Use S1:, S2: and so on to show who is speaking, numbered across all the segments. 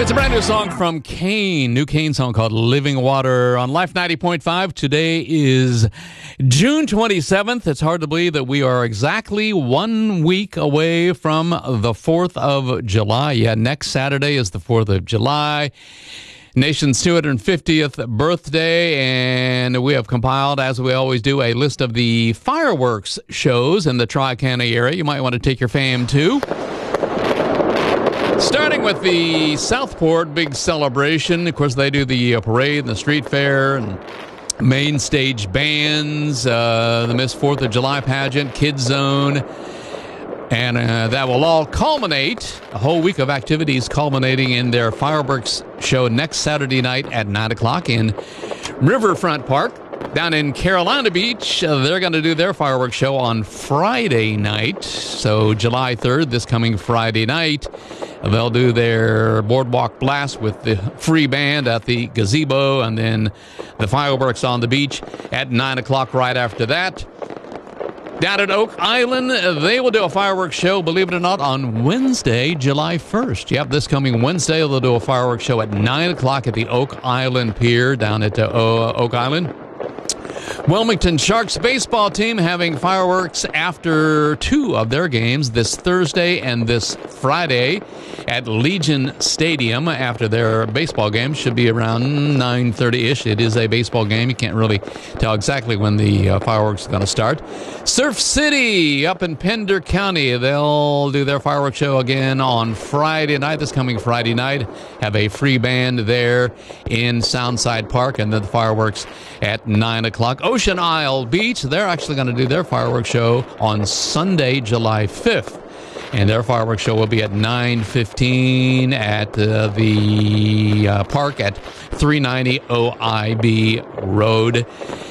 S1: It's a brand new song from Kane. New Kane song called Living Water on Life 90.5. Today is June 27th. It's hard to believe that we are exactly 1 week away from the 4th of July. Yeah, next Saturday is the 4th of July. Nation's 250th birthday, and we have compiled, as we always do, a list of the fireworks shows in the Tri-County area. You might want to take your fam to. Starting with the Southport big celebration. Of course, they do the parade and the street fair and main stage bands, the Miss 4th of July pageant, Kids Zone. And that will all culminate, a whole week of activities culminating in their fireworks show next Saturday night at 9 o'clock in Riverfront Park. Down in Carolina Beach, they're going to do their fireworks show on Friday night. So July 3rd, this coming Friday night, they'll do their boardwalk blast with the free band at the gazebo, and then the fireworks on the beach at 9 o'clock right after that. Down at Oak Island, they will do a fireworks show, believe it or not, on Wednesday, July 1st. Yep, this coming Wednesday, they'll do a fireworks show at 9 o'clock at the Oak Island Pier down at Oak Island. Wilmington Sharks baseball team having fireworks after two of their games this Thursday and this Friday at Legion Stadium after their baseball game. Should be around 9:30-ish. It is a baseball game. You can't really tell exactly when the fireworks are going to start. Surf City up in Pender County. They'll do their fireworks show again on Friday night. This coming Friday night. Have a free band there in Soundside Park, and then the fireworks at 9 o'clock. Ocean Isle Beach, they're actually going to do their fireworks show on Sunday, July 5th. And their fireworks show will be at 9:15 at the park at 390 OIB Road.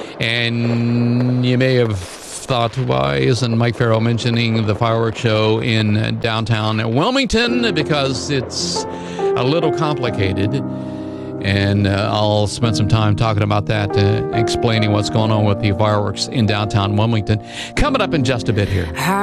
S1: And you may have thought, why isn't Mike Farrell mentioning the fireworks show in downtown Wilmington? Because it's a little complicated. And I'll spend some time talking about that, explaining what's going on with the fireworks in downtown Wilmington. Coming up in just a bit here.